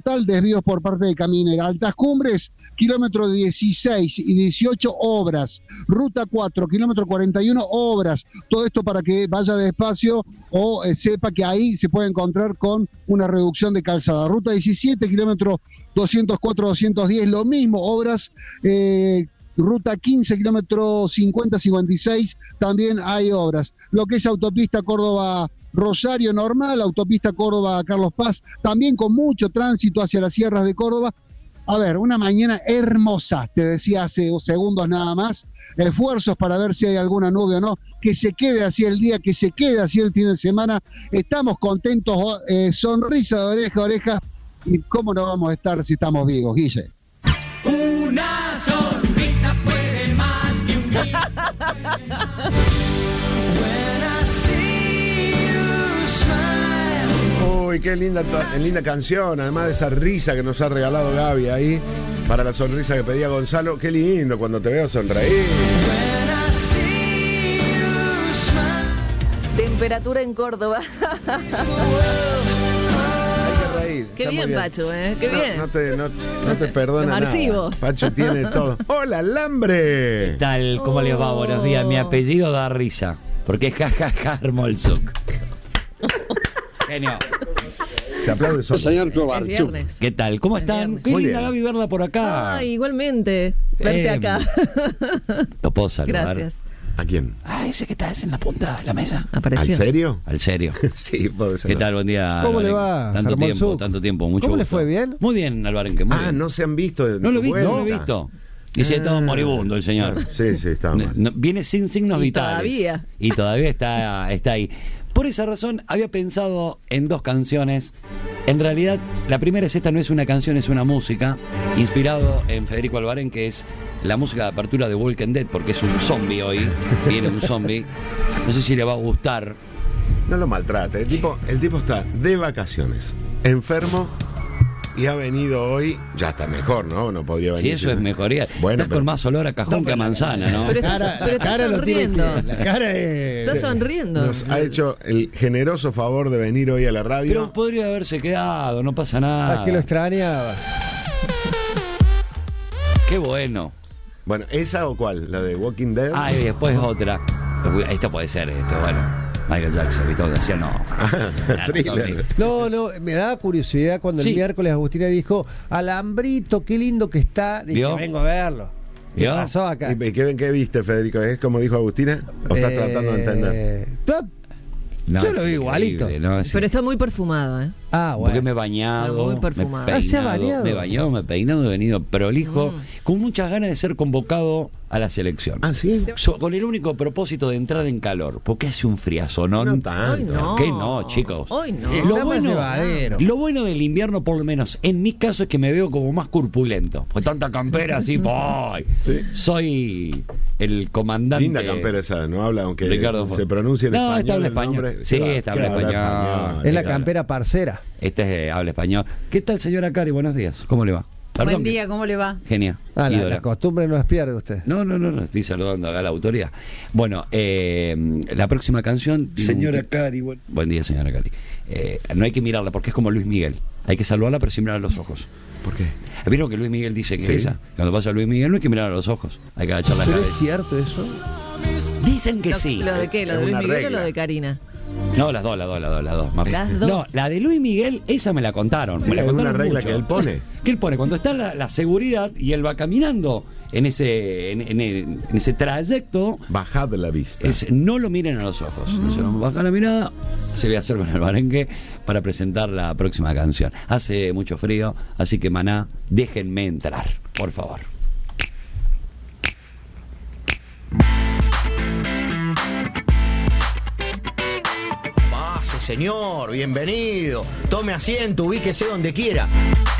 total, desvíos por parte de Caminera. Altas Cumbres, kilómetro 16 y 18, obras. Ruta 4, kilómetro 41, obras. Todo esto para que vaya despacio o sepa que ahí se puede encontrar con una reducción de calzada. Ruta 17, kilómetro 204-210, lo mismo, obras. Ruta 15, kilómetro 50-56, también hay obras. Lo que es autopista Córdoba-Rosario normal, autopista Córdoba-Carlos Paz, también con mucho tránsito hacia las sierras de Córdoba. A ver, una mañana hermosa, te decía hace segundos nada más. Esfuerzos para ver si hay alguna nube o no. Que se quede así el día, que se quede así el fin de semana. Estamos contentos, sonrisa de oreja a oreja. ¿Y cómo no vamos a estar si estamos vivos, Guille? Una sonrisa puede más que un día. Uy, qué linda canción, además de esa risa que nos ha regalado Gaby ahí, para la sonrisa que pedía Gonzalo. Qué lindo cuando te veo sonreír. Temperatura en Córdoba. Reír. Qué bien, Pacho, qué bien. No te perdona Los nada. archivos. Pacho tiene todo. ¡Hola, Alambre! ¿Qué tal? ¿Cómo les va? Buenos días. Mi apellido da risa, porque es jajaja Hermolzuk. Genio. Se aplaude solo. Señor Es Chobarchuk. viernes. ¿Qué tal? ¿Cómo Es están? viernes. Qué Muy linda bien. Gaby verla por acá. Ay, igualmente. Verte acá. ¿Lo puedo saludar? Gracias. ¿A quién? Ah, ese que está en la punta de la mesa. ¿Al Apareció. serio? Al serio. Sí, puede ser. ¿Qué tal? Buen día. ¿Cómo le Alvarenque. va, Tanto Hermolzuk? tiempo, mucho ¿Cómo le gusto. fue, bien? Muy bien, Alvarenque, muy bien. No se han visto. No lo he visto, vuelta. no lo he visto. Dice todo moribundo el señor. Claro, sí, está mal. Viene sin signos Y vitales. todavía. Y todavía está ahí. Por esa razón había pensado en dos canciones. En realidad, la primera es esta, no es una canción, es una música, inspirado en Federico Albarén, que es la música de apertura de Walking Dead, porque es un zombie hoy, viene un zombie. No sé si le va a gustar. No lo maltrate. El tipo está de vacaciones, enfermo, y ha venido hoy. Ya está mejor, ¿no? No podría venir. Si eso es mejoría. Bueno, Estás con más olor a cajón que a manzana, ¿no? Pero estás sonriendo. La cara es... Estás sonriendo. Nos ha hecho el generoso favor de venir hoy a la radio. Pero podría haberse quedado, no pasa nada. Ah, que lo extrañaba. Qué bueno. Bueno, ¿esa o cuál? ¿La de Walking Dead? Ah, y después otra. Esta puede ser, bueno. Michael Jackson, ¿viste? Donde decía no. Thriller. No, me da curiosidad cuando Sí. el miércoles Agustina dijo, Alambrito, qué lindo que está. Dije, ¿Vio? vengo a verlo. ¿Qué ¿Vio? pasó acá? ¿Y qué viste, Federico? ¿Es como dijo Agustina? ¿O estás tratando de entender? No, Yo lo es vi igualito. increíble, ¿no? Pero está muy perfumado, Ah, Porque bueno. me he bañado, Muy perfumado. me he ¿se ha peinado, bañado? me he bañado, me he peinado, he venido prolijo, con muchas ganas de ser convocado a la selección. Ah, sí. Con el único propósito de entrar en calor, porque hace un friazo, ¿no? No tanto. Hoy no. ¿Qué no, chicos? Hoy no. Está más llevadero. Lo bueno del invierno, por lo menos en mi caso, es que me veo como más corpulento. Con tanta campera así, ¡ay! Sí. Soy el comandante. Linda campera esa, no habla, aunque Ricardo se pronuncia en No, español. está habla el español. nombre. Sí, Claro, está habla habla español. Es la Claro. campera parcera. Este habla español. ¿Qué tal, señora Cari? Buenos días. ¿Cómo le va? Perdón, Buen día, ¿cómo le va? Genia. Ídola. La costumbre no es pierde usted. No, estoy saludando acá a la autoridad. Bueno, la próxima canción... Señora Cari, Buen día, señora Cari. No hay que mirarla porque es como Luis Miguel. Hay que saludarla pero sin mirar a los ojos. ¿Por qué? ¿Vieron que Luis Miguel dice que Sí. esa? Cuando pasa Luis Miguel no hay que mirar a los ojos. Hay que agachar la ¿Pero es cabeza. cierto eso? Dicen que sí. ¿Lo de qué? ¿Lo Es de Luis una Miguel regla. o lo de Karina? No, las dos. Mami. Las dos. No, la de Luis Miguel, esa me la contaron. Sí, me la es contaron una regla mucho. que él pone. ¿Qué él pone? Cuando está la seguridad y él va caminando en ese trayecto, Bajad la vista. es no lo miren a los ojos. No se lo baja la mirada, se voy a hacer con el Barenque para presentar la próxima canción. Hace mucho frío, así que Maná, déjenme entrar, por favor. Pase, señor, bienvenido. Tome asiento, ubíquese donde quiera.